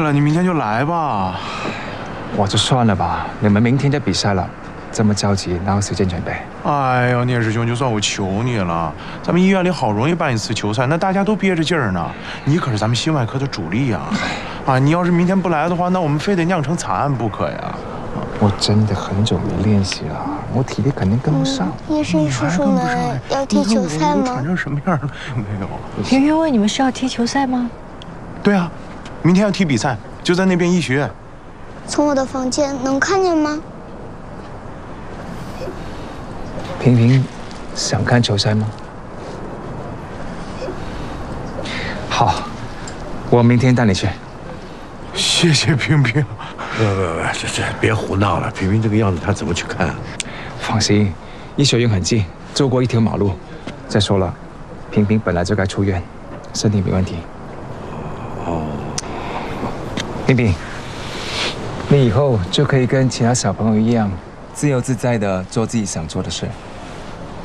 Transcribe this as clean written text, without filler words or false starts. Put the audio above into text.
了，你明天就来吧。 我就算了吧，你们明天就比赛了，这么着急，哪有时间准备？ 哎呦，聂师兄，就算我求你了，咱们医院里好容易办一次球赛，那大家都憋着劲儿呢。你可是咱们心外科的主力呀！啊，你要是明天不来的话，那我们非得酿成惨案不可呀。 我真的很久没练习了，我体力肯定跟不上。 医生叔叔们要踢球赛吗？ 喘成什么样了？没有。 圆圆问你们是要踢球赛吗？ 对啊，明天要踢比赛，就在那边医学院。 从我的房间能看见吗？ 平平，想看球赛吗？好，我明天带你去。 谢谢平平。 不，这别胡闹了！平平这个样子，他怎么去看啊？ 放心，医学院很近，走过一条马路。再说了，平平本来就该出院，身体没问题。 哦， 平平，你以后就可以跟其他小朋友一样，自由自在的做自己想做的事。